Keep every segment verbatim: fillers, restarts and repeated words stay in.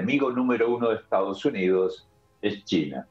enemigo número uno de Estados Unidos es China.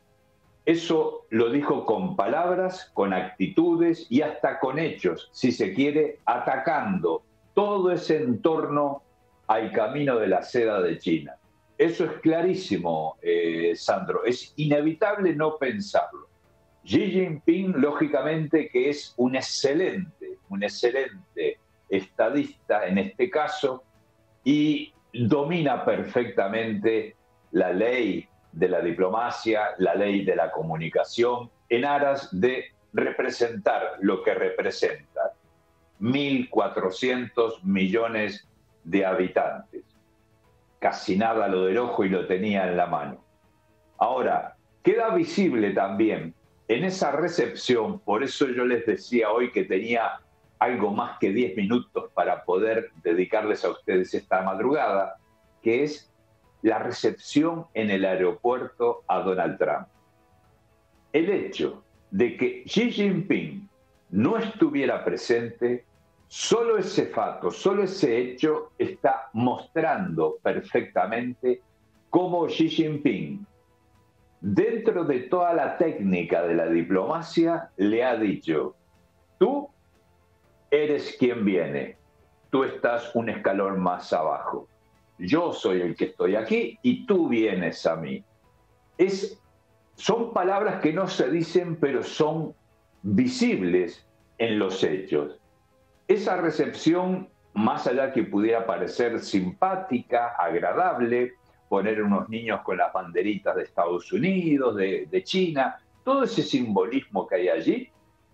Eso lo dijo con palabras, con actitudes y hasta con hechos, si se quiere, atacando todo ese entorno al camino de la seda de China. Eso es clarísimo, eh, Sandro, es inevitable no pensarlo. Xi Jinping, lógicamente, que es un excelente, un excelente estadista en este caso, y domina perfectamente la ley de la diplomacia, la ley de la comunicación, en aras de representar lo que representa mil cuatrocientos millones de habitantes. Casi nada lo del ojo y lo tenía en la mano. Ahora, queda visible también en esa recepción, por eso yo les decía hoy que tenía algo más que diez minutos para poder dedicarles a ustedes esta madrugada, que es la recepción en el aeropuerto a Donald Trump. El hecho de que Xi Jinping no estuviera presente, solo ese fato, solo ese hecho está mostrando perfectamente cómo Xi Jinping, dentro de toda la técnica de la diplomacia, le ha dicho: tú eres quien viene, tú estás un escalón más abajo. Yo soy el que estoy aquí y tú vienes a mí. Es, son palabras que no se dicen, pero son visibles en los hechos. Esa recepción, más allá que pudiera parecer simpática, agradable, poner unos niños con las banderitas de Estados Unidos, de, de China, todo ese simbolismo que hay allí,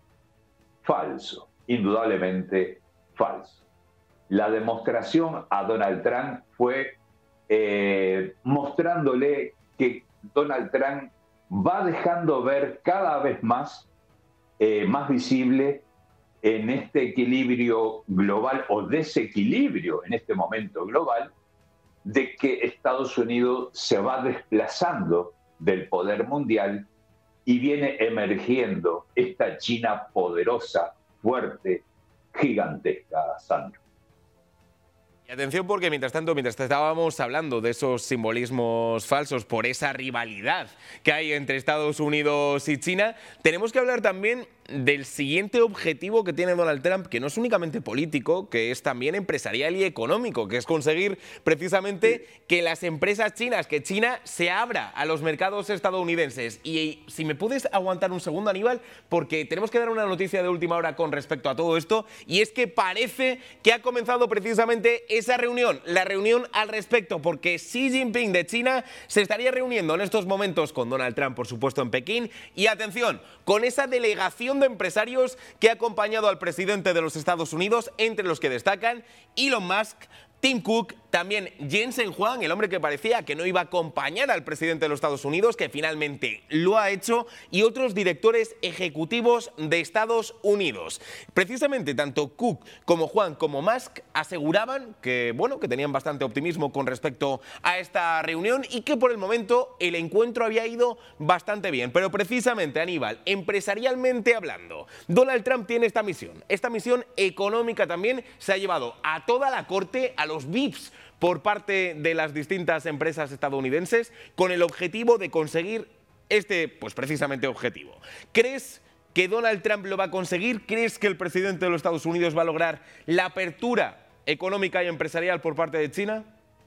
falso, indudablemente falso. La demostración a Donald Trump fue eh, mostrándole que Donald Trump va dejando ver cada vez más, eh, más visible en este equilibrio global o desequilibrio en este momento global, de que Estados Unidos se va desplazando del poder mundial y viene emergiendo esta China poderosa, fuerte, gigantesca, Sandro. Y atención, porque mientras tanto, mientras estábamos hablando de esos simbolismos falsos por esa rivalidad que hay entre Estados Unidos y China, tenemos que hablar también del siguiente objetivo que tiene Donald Trump, que no es únicamente político, que es también empresarial y económico, que es conseguir precisamente que las empresas chinas, que China se abra a los mercados estadounidenses. Y si me puedes aguantar un segundo, Aníbal, porque tenemos que dar una noticia de última hora con respecto a todo esto, y es que parece que ha comenzado precisamente esa reunión, la reunión al respecto, porque Xi Jinping de China se estaría reuniendo en estos momentos con Donald Trump, por supuesto, en Pekín, y atención, con esa delegación de empresarios que ha acompañado al presidente de los Estados Unidos, entre los que destacan Elon Musk, Tim Cook, también Jensen Huang, el hombre que parecía que no iba a acompañar al presidente de los Estados Unidos, que finalmente lo ha hecho, y otros directores ejecutivos de Estados Unidos. Precisamente tanto Cook como Huang como Musk aseguraban que, bueno, que tenían bastante optimismo con respecto a esta reunión y que por el momento el encuentro había ido bastante bien. Pero precisamente, Aníbal, empresarialmente hablando, Donald Trump tiene esta misión. Esta misión económica también se ha llevado a toda la corte, a los V I Ps, por parte de las distintas empresas estadounidenses, con el objetivo de conseguir este, pues precisamente objetivo. ¿Crees que Donald Trump lo va a conseguir? ¿Crees que el presidente de los Estados Unidos va a lograr la apertura económica y empresarial por parte de China?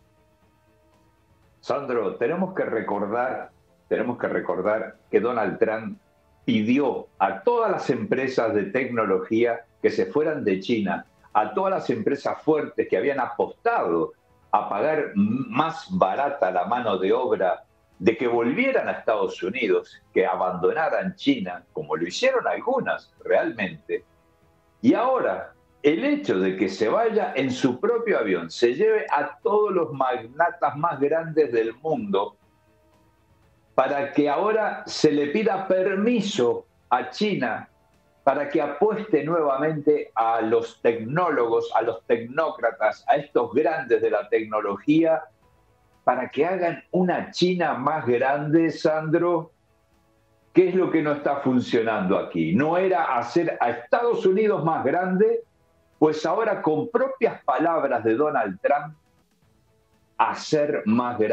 Sandro, tenemos que recordar, tenemos que recordar que Donald Trump pidió a todas las empresas de tecnología que se fueran de China, a todas las empresas fuertes que habían apostado a pagar más barata la mano de obra, de que volvieran a Estados Unidos, que abandonaran China, como lo hicieron algunas realmente. Y ahora, el hecho de que se vaya en su propio avión, se lleve a todos los magnatas más grandes del mundo, para que ahora se le pida permiso a China para que apueste nuevamente a los tecnólogos, a los tecnócratas, a estos grandes de la tecnología, para que hagan una China más grande, Sandro. ¿Qué es lo que no está funcionando aquí? ¿No era hacer a Estados Unidos más grande? Pues ahora, con propias palabras de Donald Trump, hacer más grande